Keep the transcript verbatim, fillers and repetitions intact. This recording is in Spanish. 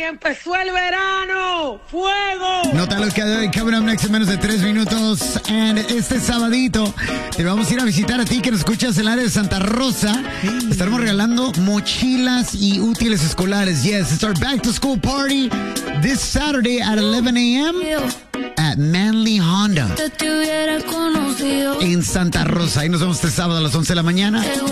empezó el verano. ¡Fuego! Nota lo que de hoy, coming up next en menos de tres minutos. And este sabadito te vamos a ir a visitar a ti que nos escuchas en el área de Santa Rosa. Estaremos regalando mochilas y útiles escolares. Yes, it's our back to school party this Saturday at eleven a.m. at Manly Honda en Santa Rosa. Ahí nos vemos este sábado a las once de la mañana.